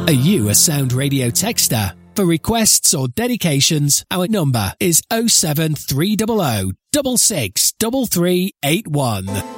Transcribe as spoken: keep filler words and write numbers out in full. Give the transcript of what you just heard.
Are you a Sound Radio texter? For requests or dedications, our number is oh seven three hundred, six six three three eight one.